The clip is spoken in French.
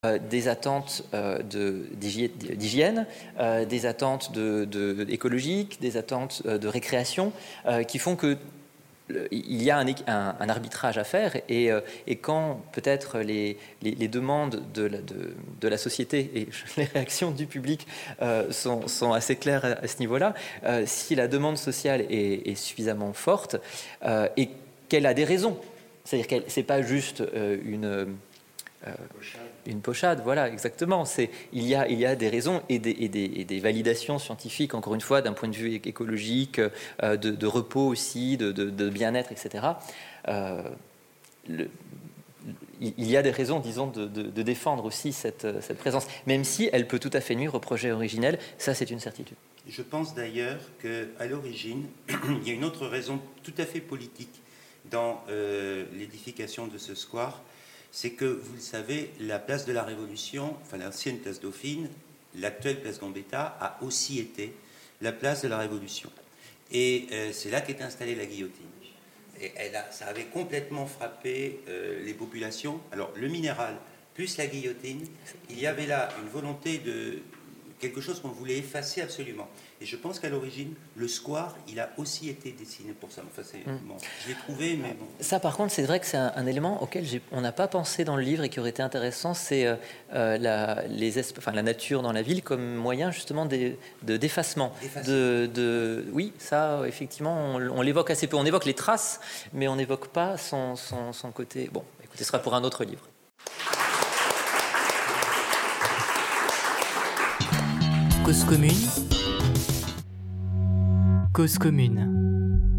des attentes d'hygiène, des attentes écologiques, des attentes de récréation, qui font que il y a un arbitrage à faire et quand peut-être les demandes de la société et les réactions du public sont assez claires à ce niveau-là, si la demande sociale est suffisamment forte et qu'elle a des raisons, c'est-à-dire que c'est pas juste une pochade, voilà, exactement. Il y a des raisons et des validations scientifiques, encore une fois, d'un point de vue écologique, de repos aussi, de bien-être, etc. Il y a des raisons, disons, de défendre aussi cette présence, même si elle peut tout à fait nuire au projet originel, ça c'est une certitude. Je pense d'ailleurs qu'à l'origine, il y a une autre raison tout à fait politique dans l'édification de ce square. C'est que, vous le savez, la place de la Révolution, enfin l'ancienne place Dauphine, l'actuelle place Gambetta, a aussi été la place de la Révolution. Et c'est là qu'est installée la guillotine. Et ça avait complètement frappé les populations. Alors, le minéral plus la guillotine, il y avait là une volonté de quelque chose qu'on voulait effacer absolument. Et je pense qu'à l'origine, le square, il a aussi été dessiné pour ça. Enfin, bon, je l'ai trouvé, mais bon. Ça, par contre, c'est vrai que c'est un élément auquel on n'a pas pensé dans le livre et qui aurait été intéressant, c'est la nature dans la ville comme moyen justement d'effacement. Oui, ça, effectivement, on l'évoque assez peu. On évoque les traces, mais on n'évoque pas son côté... Bon, écoutez, ce sera pour un autre livre. Cause commune. Cause commune.